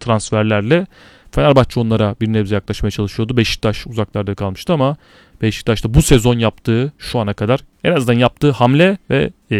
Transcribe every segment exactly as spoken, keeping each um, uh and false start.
transferlerle. Fenerbahçe onlara bir nebze yaklaşmaya çalışıyordu. Beşiktaş uzaklarda kalmıştı ama Beşiktaş'ta bu sezon yaptığı, şu ana kadar en azından yaptığı hamle ve e,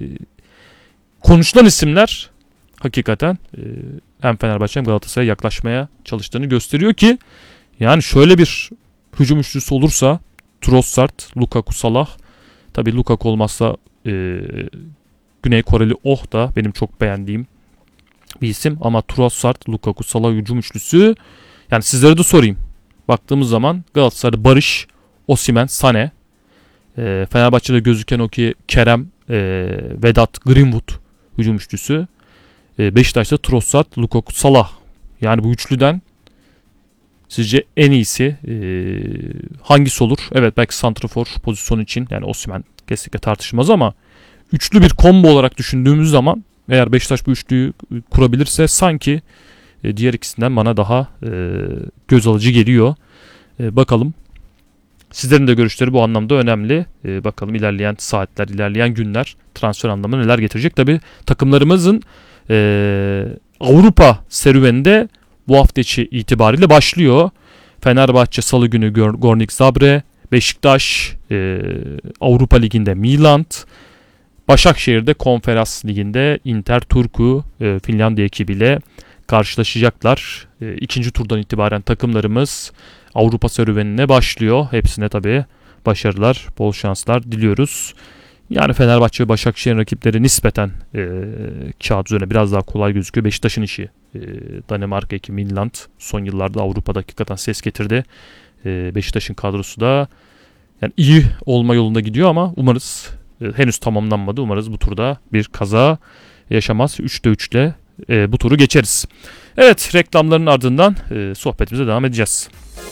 konuşulan isimler hakikaten e, hem Fenerbahçe hem Galatasaray'a yaklaşmaya çalıştığını gösteriyor ki yani şöyle bir hücum üçlüsü olursa Trossard, Lukaku, Salah, tabii Lukaku olmazsa e, Güney Koreli Oh da benim çok beğendiğim bir isim ama Trossard, Lukaku, Salah hücum üçlüsü, yani sizlere de sorayım. Baktığımız zaman Galatasaray'da Barış, Osimhen, Sané, e, Fenerbahçe'de gözüken o ki Kerem, e, Vedat, Greenwood hücum üçlüsü. E, Beşiktaş'ta Trossard, Lukaku, Salah. Yani bu üçlüden sizce en iyisi e, hangisi olur? Evet, belki santrafor pozisyonu için yani Osimhen kesinlikle tartışılmaz ama üçlü bir combo olarak düşündüğümüz zaman eğer Beşiktaş bu üçlüyü kurabilirse sanki e, diğer ikisinden bana daha e, göz alıcı geliyor. E, bakalım. Sizlerin de görüşleri bu anlamda önemli. E, bakalım ilerleyen saatler, ilerleyen günler transfer anlamında neler getirecek. Tabii takımlarımızın e, Avrupa serüveninde bu hafta içi itibariyle başlıyor. Fenerbahçe Salı günü Gornik Zabre, Beşiktaş e, Avrupa Ligi'nde Milan, Başakşehir'de Konferans Ligi'nde Inter Turku e, Finlandiya ekibiyle karşılaşacaklar. E, ikinci turdan itibaren takımlarımız Avrupa serüvenine başlıyor. Hepsine tabii başarılar, bol şanslar diliyoruz. Yani Fenerbahçe ve Başakşehir'in rakipleri nispeten e, kağıt üzerine biraz daha kolay gözüküyor. Beşiktaş'ın işi e, Danimarka ekibi Midland son yıllarda Avrupa'da hakikaten ses getirdi. E, Beşiktaş'ın kadrosu da yani iyi olma yolunda gidiyor ama umarız e, henüz tamamlanmadı. Umarız bu turda bir kaza yaşamaz. üçte üçle e, bu turu geçeriz. Evet, reklamların ardından e, sohbetimize devam edeceğiz.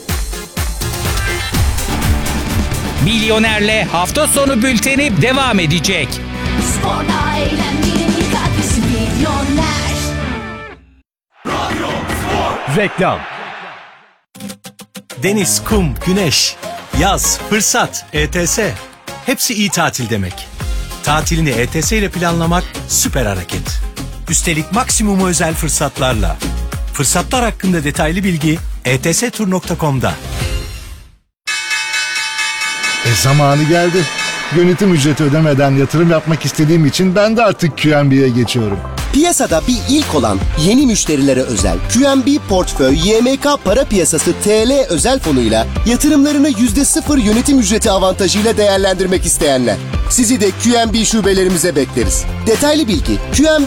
Milyoner'le hafta sonu bülteni devam edecek. Sporla eğlenmenin katkısı Milyoner. Radyo Spor. Reklam. Deniz, kum, güneş, yaz, fırsat, E T S. Hepsi iyi tatil demek. Tatilini E T S ile planlamak süper hareket. Üstelik maksimum özel fırsatlarla. Fırsatlar hakkında detaylı bilgi e t s tur nokta com'da. E zamanı geldi. Yönetim ücreti ödemeden yatırım yapmak istediğim için ben de artık Q N B'ye geçiyorum. Piyasada bir ilk olan yeni müşterilere özel Q N B Portföy Y M K Para Piyasası T L özel fonuyla yatırımlarını yüzde sıfır yönetim ücreti avantajıyla değerlendirmek isteyenler. Sizi de Q N B şubelerimize bekleriz. Detaylı bilgi Q N B